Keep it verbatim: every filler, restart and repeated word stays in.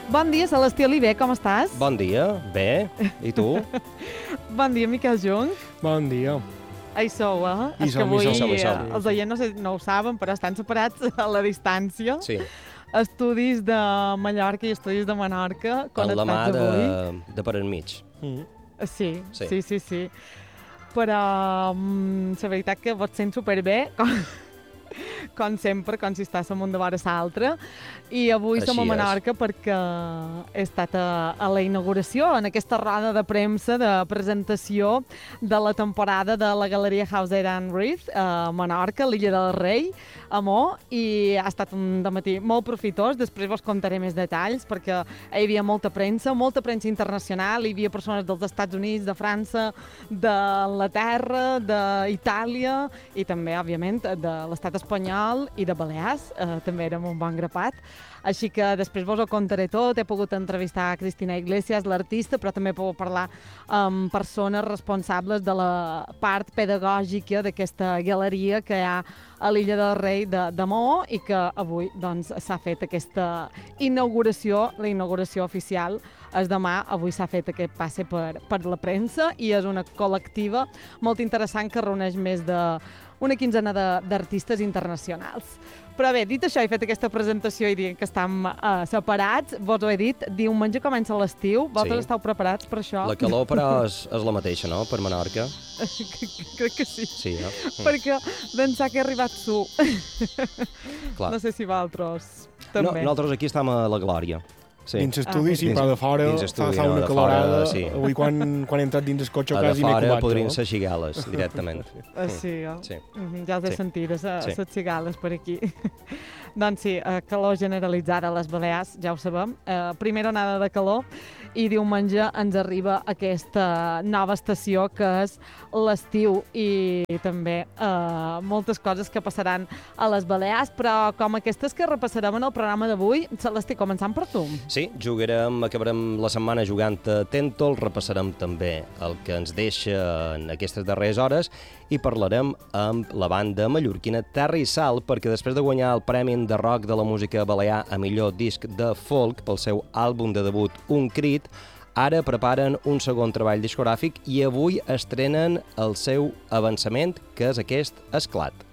Bon dia, Celestí Oliver, com estàs? Bon dia, bé, i tu? Bon dia, Miquel Jung. Bon dia. Hi sou, eh? Hi És som, que avui hi som, hi som. els oients no, sé, no ho saben, però estan separats a la distància. Sí, Estudis de Mallorca i estudis de Menorca, amb la mà connectats de, avui. de per enmig. Mm. Sí, Sí. sí, sí, sí. Però mm, la veritat que vos sent superbé, com, com sempre, com si estàssim un davant l'altre. I avui Així som a és. Menorca perquè he estat a, a la inauguració, en aquesta roda de premsa de presentació de la temporada de la Galeria House Air and Wreath a Menorca, a l'Illa del Rei, a Mo, i ha estat un dematí molt profitós. Després vos contaré més detalls perquè hi havia molta premsa, molta premsa internacional, hi havia persones dels Estats Units, de França, d'Anglaterra, d'Itàlia i també, òbviament, de l'estat espanyol i de Balears, eh, també érem un bon grapat. Així que després vos ho contaré tot. He pogut entrevistar a Cristina Iglesias, l'artista, però també he pogut parlar amb persones responsables de la part pedagògica d'aquesta galeria que hi ha a l'Illa del Rei de, de Maó i que avui doncs, s'ha fet aquesta inauguració, la inauguració oficial és demà. Avui s'ha fet aquest passe per, per la premsa i és una col·lectiva molt interessant que reuneix més de una quinzena de- d'artistes internacionals. Però bé, dit això, he fet aquesta presentació i dient que estem uh, separats, vos ho he dit, diumenge comença l'estiu, vosaltres Sí. esteu preparats per això? La calor, però, és, és la mateixa, no?, per Menorca. Crec que sí. Sí, eh? Perquè d'ençà que ha arribat su. Clar. No sé si vosaltres No, també. nosaltres aquí estem a la glòria. Sí. Dins l'estudi, Ah, sí, dins- però de fora dins fa, estudi, fa no, una de calorada. fora, sí. Avui quan, quan he entrat dins el cotxe A de quasi m'he fora comat. podrien no? ser xigales, directament. Ah, sí, oh? Sí. Mhm, ja els he Sí. sentit, les, Sí. les cigales per aquí. Doncs sí, eh, calor generalitzada a les Balears, ja ho sabem. Eh, primera onada de calor i diumenge ens arriba aquesta nova estació que és l'estiu i també eh, moltes coses que passaran a les Balears, però com aquestes que repassarem en el programa d'avui, Celestí, començant per tu. Sí, jugarem, acabarem la setmana jugant a Tèntol, repassarem també el que ens deixa en aquestes darreres hores i parlarem amb la banda mallorquina Terra i Sal, perquè després de guanyar el Premi de Rock de la Música Balear a millor disc de folk pel seu àlbum de debut Un Crit, ara preparen un segon treball discogràfic i avui estrenen el seu avançament, que és aquest Esclat.